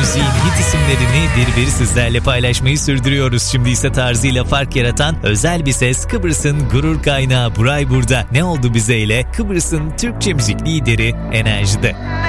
müziğin hit isimlerini bir sizlerle paylaşmayı sürdürüyoruz. Şimdi ise tarzıyla fark yaratan özel bir ses, Kıbrıs'ın gurur kaynağı Buray burada. Ne oldu bize ile Kıbrıs'ın Türkçe müzik lideri Enerji'de.